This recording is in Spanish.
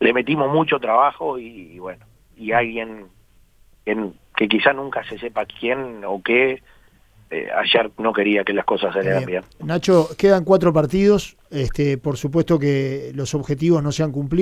le metimos mucho trabajo y bueno, y alguien que quizá nunca se sepa quién o qué, ayer no quería que las cosas salieran bien. Nacho, quedan 4 partidos, por supuesto que los objetivos no se han cumplido.